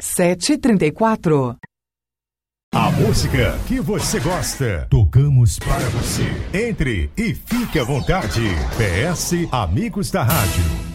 7h34. A música que você gosta, tocamos para você. Entre e fique à vontade. PS Amigos da Rádio.